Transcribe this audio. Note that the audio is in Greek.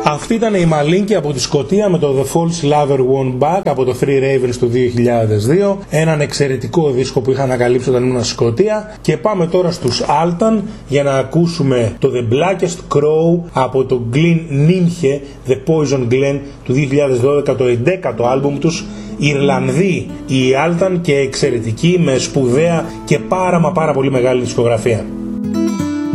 Αυτή ήταν η Μαλίνκη από τη Σκωτία με το The False Lover Won Back από το Free Ravens του 2002. Έναν εξαιρετικό δίσκο που είχα ανακαλύψει όταν ήμουν στη Σκωτία. Και πάμε τώρα στους Altan για να ακούσουμε το The Blackest Crow από το Glen Nimhe, The Poison Glen του 2012, το 11ο άλμπουμ τους. Ιρλανδοί οι Altan και εξαιρετικοί με σπουδαία και πάρα πολύ μεγάλη δισκογραφία.